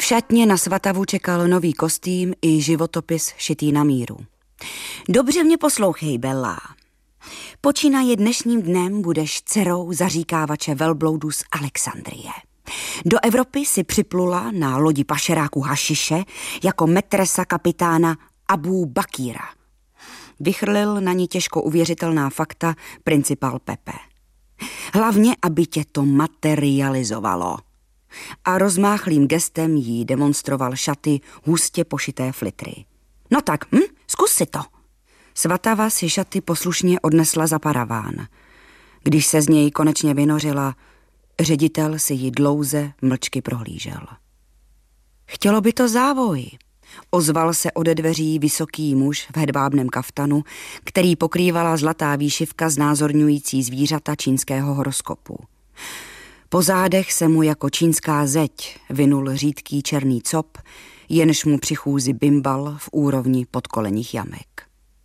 V šatně na Svatavu čekal nový kostým i životopis šitý na míru. Dobře mě poslouchej, Bella. Počínaje dnešním dnem budeš dcerou zaříkávače velbloudů z Alexandrie. Do Evropy si připlula na lodi pašeráku hašiše jako metresa kapitána Abu Bakíra. Vychrlil na ní těžko uvěřitelná fakta principál Pepe. Hlavně, aby tě to materializovalo. A rozmáchlým gestem jí demonstroval šaty hustě pošité flitry. No tak, zkus si to. Svatava si šaty poslušně odnesla za paraván. Když se z něj konečně vynořila, ředitel si ji dlouze mlčky prohlížel. Chtělo by to závoj. Ozval se ode dveří vysoký muž v hedvábném kaftanu, který pokrývala zlatá výšivka znázorňující zvířata čínského horoskopu. Po zádech se mu jako čínská zeď vynul řídký černý cop, jenž mu při chůzi bimbal v úrovni podkolenních jamek.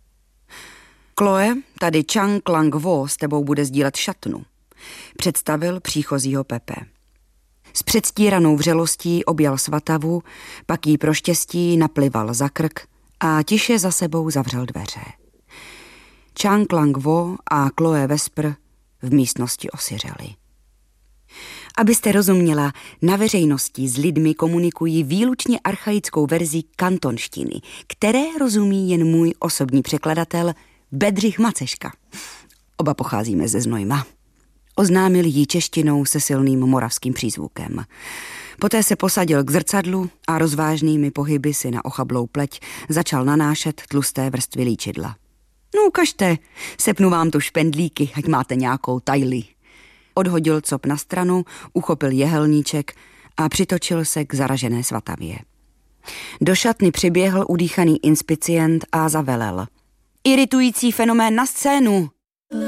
Chloe, tady Chang Klang Vo s tebou bude sdílet šatnu, představil příchozího Pepe. S předstíranou vřelostí objal Svatavu, pak jí pro štěstí naplival za krk a tiše za sebou zavřel dveře. Chang Klang Vo a Chloe Vesper v místnosti osiřeli. Abyste rozuměla, na veřejnosti s lidmi komunikují výlučně archaickou verzi kantonštiny, které rozumí jen můj osobní překladatel Bedřich Maceška. Oba pocházíme ze Znojma. Oznámil jí češtinou se silným moravským přízvukem. Poté se posadil k zrcadlu a rozvážnými pohyby si na ochablou pleť začal nanášet tlusté vrstvy líčidla. No ukažte, sepnu vám tu špendlíky, ať máte nějakou tajli. Odhodil cop na stranu, uchopil jehelníček a přitočil se k zaražené Svatavě. Do šatny přiběhl udýchaný inspicient a zavelel. Iritující fenomén na scénu!